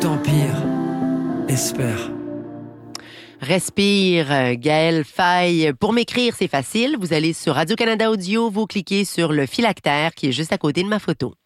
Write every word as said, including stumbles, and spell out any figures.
tant pire. Espère. Respire, Gaël Faye. Pour m'écrire, c'est facile. Vous allez sur Radio-Canada Audio, vous cliquez sur le phylactère qui est juste à côté de ma photo.